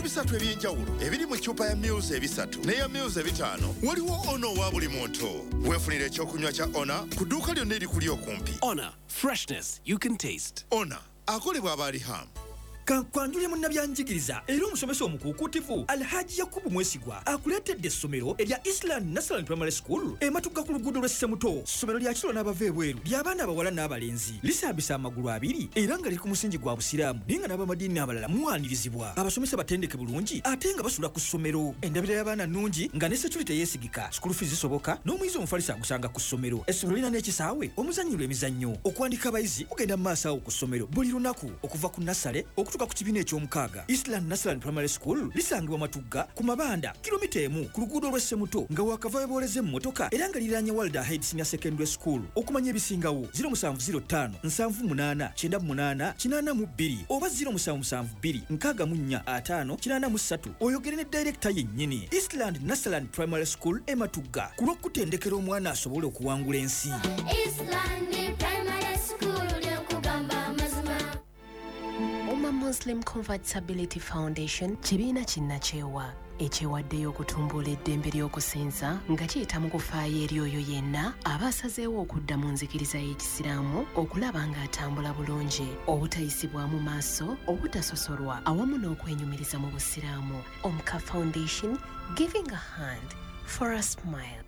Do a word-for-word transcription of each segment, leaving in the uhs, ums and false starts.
ebisatu ebyenjawulo ebiri mu ccupa ya Muse ebisatu n'eya Muse ebitaano waliwo ono wa buli muntu. Weefunira ekyokunywa kya Ona ku dduuka lyonna erikuli okumpi. Ona, freshness you can taste. Ona akolebwa Abarihamu. Kankwanjule munnabyanjigiriza era omusomesa omukuukutivu Alhaji Yakubu Mwesigwa akuleetedde essomero erya Island National Primary School ematugga ku luguudo lw'e Ssemuto. Ssomero lya kiro n'abava ebweru ly'abaana abawala n'abalenzi lisambisa amagulu abiri era nga liri ku musingi gwa busiraamu naye nga n'abamadiini abalala muwanirizibwa. Abasomesa batendeke bulungi ate nga basula ku ssomero. Endabira y'abaana nnungi nga ne security yeesigika. School fees zisoboka n'omuyizi omufalisa agusanga ku ssomero. Essomero lirina n'ekisaawe omuzannyirwa emizannyo. Okuwandika abayizi kugenda mu maaso awo ku ssomero buli lunaku okuva ku nasale okutuuka ku kibiina eky'omukaaga. Eastland National Primary School lisangibwa Matugga ku mabanda kilomita emu ku luguudo lw'e Ssemuto nga wakava weebooleze mu mmotoka era nga liranye World Ahead Senior Secondary School. Okumanya ebisingawo zero seven zero five seven eight eight nine eight eight mu bbiri oba zero seven seven two nkaaga mu nnya ataano kinaana mu ssatu oyogere ne director yennyini. Eastland National Primary School e Matugga ku lw'okutendekera omwana asobole okuwangula ensi. Eastland Primary School ly'okugamba amazima. Oma Muslim Convertibility Foundation kibiina kinnakyewa ekyewaddeyo okutumbula eddembe ly'okusinza nga kiyita mu kufaayo eri oyo yenna aba asazeewo okudda mu nzikiriza y'ekisiraamu okulaba ng'atambula bulungi, obutayisibwamu maaso, obutasosolwa awamu n'okwenyumiriza mu busiraamu. Omka Foundation, giving a hand for a smile.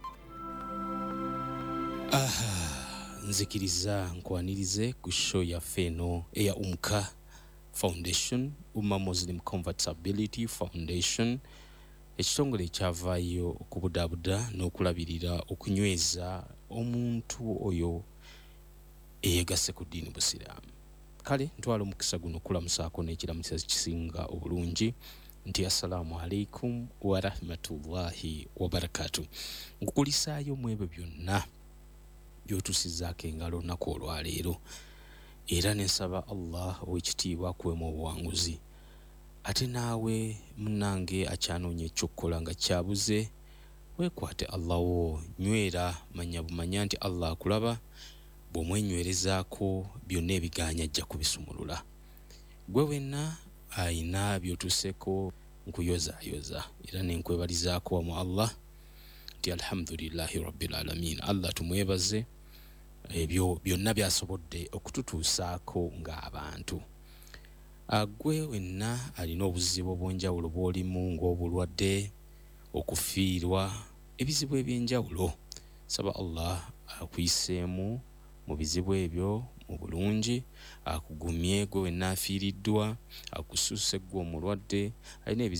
Aha, nzikiriza nkwanirize ku show yaffe eno eya Omka Foundation, Umma Muslim Convertibility Foundation, ekitongole ekyavaayo okubudaabuda n'okulabirira okunyweza omuntu oyo eyegasse ku ddiini busiraamu. Kale ntwala omukisa guno okulamusaako n'ekiramusa kisinga obulungi nti assalaamu alaikum wa rahmatullahi wa barakatuh. Nkukulisaayo mu ebyo byonna by'otusizaako engalo olunaku olwaleero era nensaba Allah ow'ekitiibwa akuwemu obuwanguzi. Ate naawe munnange akyanoonya ekyokukola nga kyabuze weekwate Allah wo, nywera manya bumanya nti Allah akulaba, bw'omwenywerezaako byonna ebiganya ajja kubisumulula. Gwe wenna ayina by'otuuseko nkuyozaayoza era nenkwebalizaako wamu Allah nti alhamdulillahi rabbil alamin. Allah tumwebaze ebyo byonna byasobodde okututuusaako ng'abantu. Agwe wenna alina obuzibu obw'enjawulo bw'olimu ng'obulwadde, okufiirwa, ebizibu eby'enjawulo, saba Allah akuyiseemu mu bizibu ebyo mu bulungi, akugumye. Gwe wenna afiiriddwa, akusuuse gwe omulwadde alina